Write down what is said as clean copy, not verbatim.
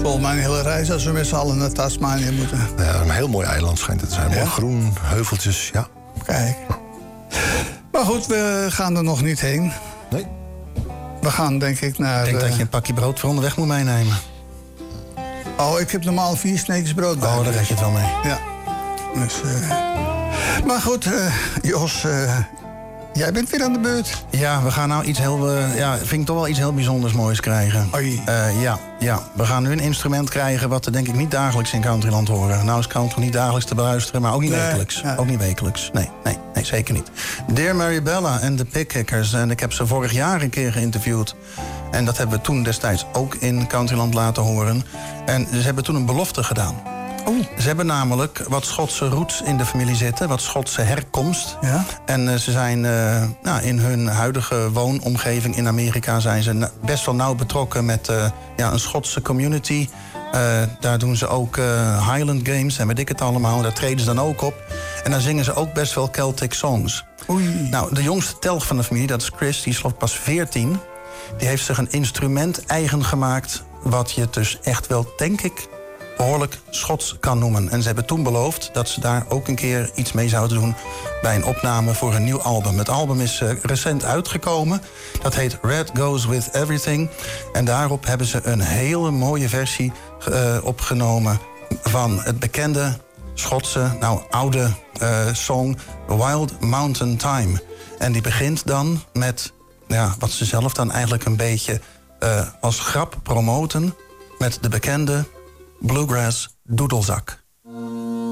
Volgens mij een hele reis als we met z'n allen naar Tasmanië moeten. Ja, een heel mooi eiland schijnt het te zijn. Mooi groen, heuveltjes, ja. Kijk. Maar goed, we gaan er nog niet heen. Nee. We gaan denk ik naar... Ik denk dat je een pakje brood voor onderweg moet meenemen. Oh, ik heb normaal 4 sneetjes brood bij. Oh, daar red je het wel mee. Ja. Dus, maar goed, Jos, jij bent weer aan de beurt. Ja, we gaan nou iets heel... vind ik toch wel iets heel bijzonders moois krijgen. Oei. Ja. We gaan nu een instrument krijgen wat we denk ik niet dagelijks in Countryland horen. Nou is country niet dagelijks te beluisteren, maar ook niet wekelijks. Ja. Ook niet wekelijks. Nee, zeker niet. Dear Maribella en de Pickhickers. En ik heb ze vorig jaar een keer geïnterviewd. En dat hebben we toen destijds ook in Countryland laten horen. En ze hebben toen een belofte gedaan. Ze hebben namelijk wat Schotse roots in de familie zitten. Wat Schotse herkomst. Ja? En ze zijn in hun huidige woonomgeving in Amerika... zijn ze best wel nauw betrokken met een Schotse community. Daar doen ze ook Highland Games en weet ik het allemaal. Daar treden ze dan ook op. En dan zingen ze ook best wel Celtic songs. Oei. Nou, de jongste telg van de familie, dat is Chris, die is pas 14. Die heeft zich een instrument eigen gemaakt... wat je dus echt wel, denk ik... behoorlijk Schots kan noemen. En ze hebben toen beloofd dat ze daar ook een keer iets mee zouden doen... bij een opname voor een nieuw album. Het album is recent uitgekomen. Dat heet Red Goes With Everything. En daarop hebben ze een hele mooie versie opgenomen... van het bekende Schotse, oude song Wild Mountain Time. En die begint dan met wat ze zelf dan eigenlijk een beetje als grap promoten... met de bekende... Bluegrass Doedelzak.